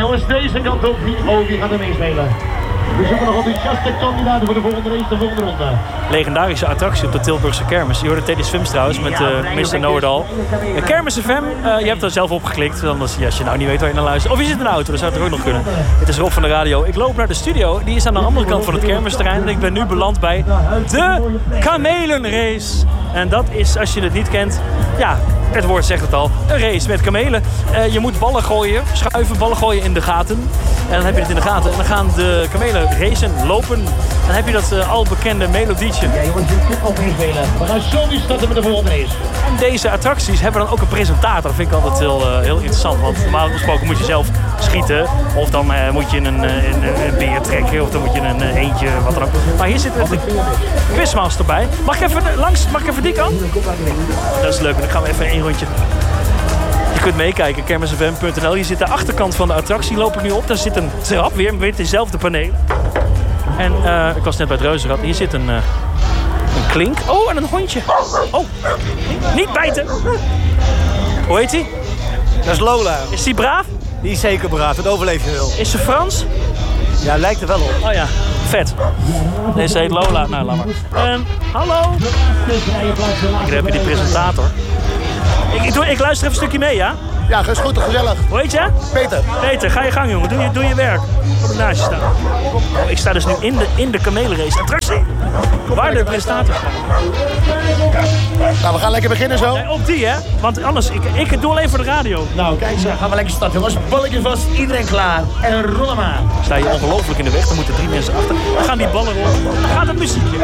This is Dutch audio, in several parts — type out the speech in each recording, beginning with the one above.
jongens, deze kant op. Wie gaat er meespelen? We zoeken nog enthousiaste kandidaten voor de volgende race, de volgende ronde. Legendarische attractie op de Tilburgse kermis. Je hoorde Teddy Swims trouwens met Mr. Know-it-all. Kermis FM, je hebt er zelf opgeklikt. Als je nou niet weet waar je naar luistert. Of je zit in de auto, dan zou het er ook nog kunnen. Het is Rob van de radio. Ik loop naar de studio. Die is aan de andere kant van het kermisterrein. En ik ben nu beland bij de Kamelenrace. En dat is, als je het niet kent, ja, het woord zegt het al, een race met kamelen. Je moet ballen gooien, schuiven, ballen gooien in de gaten. En dan heb je het in de gaten. En dan gaan de kamelen racen, lopen. Dan heb je dat al bekende melodietje. Ja jongens, je kunt ook meespelen. We gaan zo nu starten met de volgende race. En deze attracties hebben dan ook een presentator. Dat vind ik altijd heel interessant. Want normaal gesproken moet je zelf schieten. Of dan moet je een beer trekken. Of dan moet je een eentje, wat dan ook. Maar hier zit een quizmaster bij. Mag ik even die kant? Dat is leuk. Dan gaan we even één rondje. Je kunt meekijken, kermisfm.nl. Hier zit de achterkant van de attractie, loop ik nu op. Daar zit een trap, weer dezelfde paneel. En ik was net bij het Reuzenrad. Hier zit een klink. Oh, en een hondje. Oh, niet bijten. Hoe heet hij? Dat is Lola. Is die braaf? Die is zeker braaf, dat overleef je wel. Is ze Frans? Ja, lijkt er wel op. Oh ja, vet. Deze heet Lola. Nou, laat maar. Hallo. Ik heb je die presentator. Ik luister even een stukje mee, ja? Ja, is goed, gezellig. Hoe heet je? Peter. Peter, ga je gang, jongen. Doe je werk. Kom ik naast je staan. Oh, ik sta dus nu in de kamelenrace attractie. Waar de presentator staat. Nou, we gaan lekker beginnen zo. Op die, hè? Want anders, ik doe alleen voor de radio. Nou, kijk zo, gaan we lekker starten. Jongens, balletje vast, iedereen klaar. En rollen maar. Sta je ongelooflijk in de weg, dan moeten 3 mensen achter. Dan gaan die ballen rollen. Dan gaat het muziekje.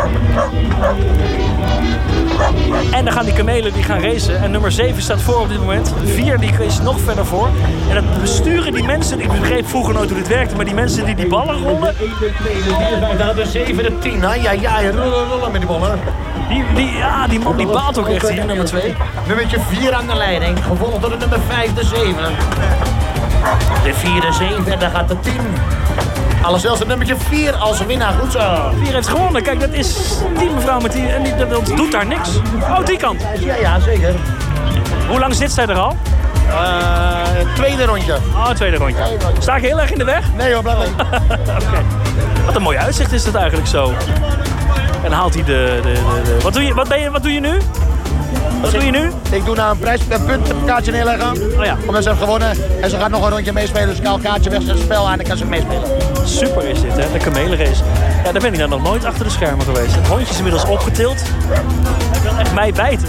En dan gaan die kamelen die gaan racen. En nummer 7 staat voor op dit moment. 4 die is nog verder voor. En dat besturen die mensen, ik begreep vroeger nooit hoe dit werkte, maar die mensen die ballen rollen. 1, 2, 3, 4, 5, dan de 7, de 10. Ja, rollen met die ballen. Die man die baalt ook echt hier, nummer 2. Nummertje 4 aan de leiding, gevolgd door de nummer 5, de 7. De 4, de 7, en dan gaat de 10. Alles zelfs het nummertje 4 als winnaar, goed zo. 4 heeft gewonnen, kijk, dat is die mevrouw met die, en dat doet daar niks. Oh, die kant. Ja, zeker. Hoe lang zit zij er al? Tweede rondje. Oh, tweede rondje. Sta ik heel erg in de weg? Nee hoor, blijf lekker. Okay. Wat een mooi uitzicht is dat eigenlijk zo. En haalt hij de... Wat doe je nu? Wat doe je nu? Ik doe nou een kaartje neerleggen. Oh ja. Omdat ze heeft gewonnen. En ze gaat nog een rondje meespelen. Dus ik haal een kaartje weg, zet het spel aan en kan ze meespelen. Super is dit, hè? De kamelenrace. Ja, daar ben ik dan nog nooit achter de schermen geweest. Het hondje is inmiddels opgetild. Hij wil echt mij bijten.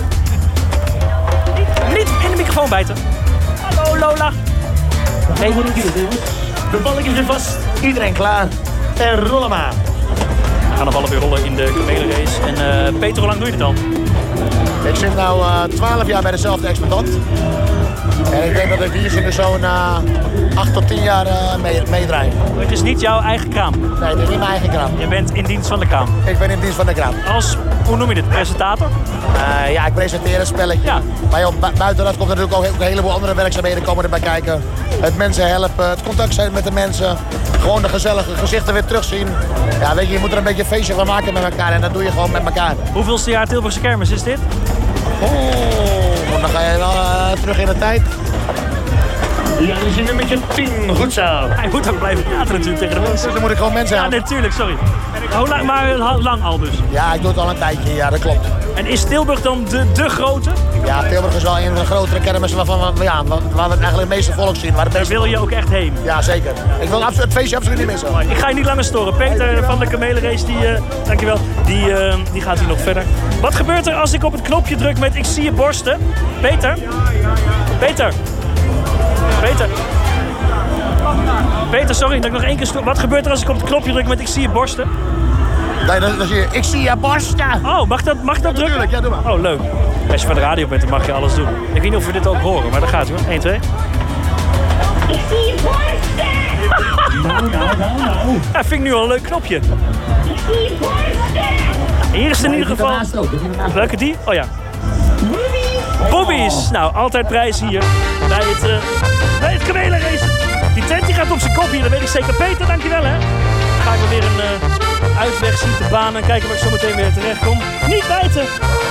Niet in de microfoon bijten. Hallo Lola. Nee, de balletjes er vast. Iedereen klaar. En rollen maar. We gaan de ballen weer rollen in de kamelenrace. En Peter, hoe lang doe je dit al? Ik zit nu 12 jaar bij dezelfde exploitant. En ik denk dat ik hier zo'n 8 tot 10 jaar meedraai. Het is niet jouw eigen kraam? Nee, het is niet mijn eigen kraam. Je bent in dienst van de kraam? Ik ben in dienst van de kraam. Als, hoe noem je dit, presentator? Ja, ik presenteer een spelletje. Ja. Maar joh, buiten dat komt er natuurlijk ook een heleboel andere werkzaamheden komen erbij kijken. Het mensen helpen, het contact zijn met de mensen. Gewoon de gezellige gezichten weer terugzien. Ja, weet je moet er een beetje een feestje van maken met elkaar en dat doe je gewoon met elkaar. Hoeveelste jaar Tilburgse kermis is dit? Oh, dan ga je wel terug in de tijd. Ja, dat is een nummertje 10. Goed zo. Hij moet ook blijven praten natuurlijk tegen de mensen. Dus dan moet ik gewoon mensen helpen. Ja, natuurlijk, sorry. Hoe lang, maar lang al dus? Ja, ik doe het al een tijdje, ja, dat klopt. En is Tilburg dan de grote? Ja, Tilburg is wel een van de grotere kermissen waar we eigenlijk het meeste volk zien. Daar wil je ook echt heen? Ja, zeker. Ik wil het feestje absoluut niet missen. Ik ga je niet langer storen. Peter van de Kamelenrace, dankjewel, die gaat hier nog verder. Wat gebeurt er als ik op het knopje druk met ik zie je borsten? Peter? Peter? Peter? Peter, sorry dat ik nog één keer stoor. Wat gebeurt er als ik op het knopje druk met ik zie je borsten? Nee, dan zie je, ik zie je borsten. Oh, mag dat drukken? Natuurlijk, ja, doe maar. Oh, leuk. Als je van de radio bent, dan mag je alles doen. Ik weet niet of we dit ook horen, maar daar gaat hij hoor. 1, 2. Ik zie je borsten! Nou. Ja, vind ik nu al een leuk knopje. Ik zie je borsten! Hier is in ieder geval... Welke die? Oh ja. Bobby's! Nou, altijd prijs hier bij het kamelenrace. Die tent die gaat op zijn kop hier, dat weet ik zeker. Peter, dankjewel hè. Dan ga ik weer een uitweg zien te banen en kijken waar ik zo meteen weer terecht kom. Niet bijten!